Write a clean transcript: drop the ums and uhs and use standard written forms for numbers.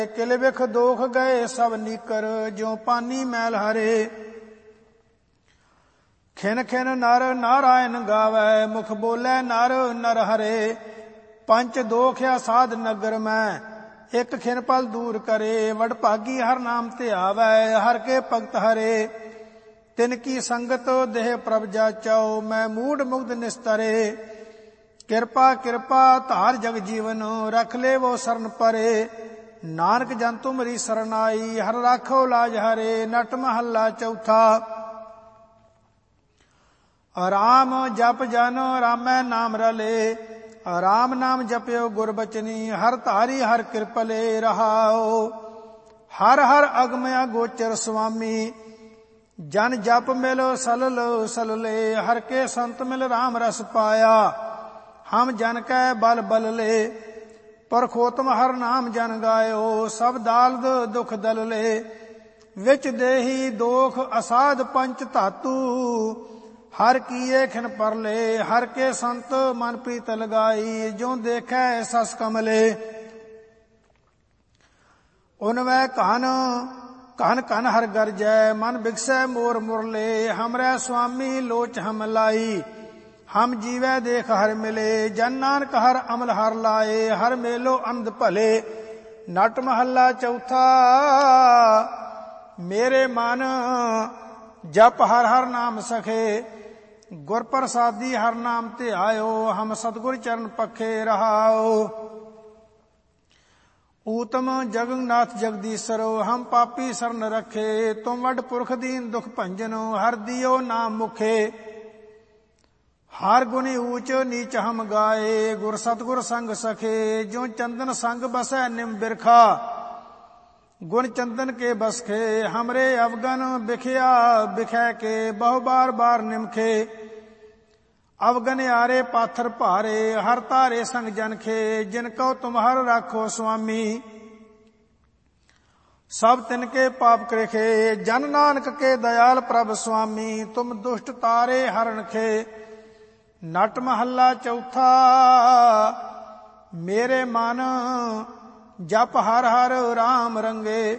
किल बिख दोख गए सब नीकर, ज्यों पानी मैल हरे। खिन खिन नर नारायण गावै, मुख बोलै नर नर हरे। पंच दोखिया साध नगर में, एक खिन पल दूर करे। वडभागी हर नाम ध्यावै, हर के भगत हरे। तिनकी संगत देह प्रभ जाचौ, मैं मूढ़ मुग्ध निस्तरे। किरपा किरपा धार जग जीवन, रख ले वो शरण परे। नानक जन तुमरी सरनाई, हर राखो लाज हरे। नट महला चौथा। राम जप जन रामै नाम रले, राम नाम जप्यो गुरबचनी। हर धारी हर कृपले रहाओ, हर हर अगम अगोचर स्वामी। जन जप मिल सलल सलले, हर के संत मिल राम रस पाया। हम जन कै बल बल ले, परखोतम हर नाम जन गायो। सब दालद दुख दल ले, विच देही दोख असाध पंच धातु। हर कीए खिन पर ले, हर के संत मन प्रीत लगाई। जो देखै सस कमले, उनवै कहन कहन कहन हर गरजै। मन बिगसै मोर मुरले, हमरै स्वामी लोच हम लाई। हम जीवै देख हर मिले, जन नानक हर अमल हर लाए। हर मेलो अंध भले। नट महला चौथा। मेरे मन जप हर हर नाम सखे, गुर प्रसादी हर नाम ध्यायो। हम सतगुर चरण पखे रहाओ। ऊतम जगन्नाथ जगदीशरो, हम पापी शरण रखे। तुम वड पुरख दीन दुख भंजनो, हर दियो नाम मुखे। हर गुनी ऊंच नीच हम गाए, गुर सतगुर संग सखे। जो चंदन संग बसै निम बिरखा, गुण चंदन के बसखे। हमरे अवगन बिखया बिखै के, बहु बार बार निमखे। अवगन आरे पाथर भारे, हर तारे संग जनखे। जिनको तुम हर राखो स्वामी, सब तिनके पाप कृखे। जन नानक के दयाल प्रभ स्वामी, तुम दुष्ट तारे हरण खे। नट महला चौथा। मेरे मन जप हर हर राम रंगे,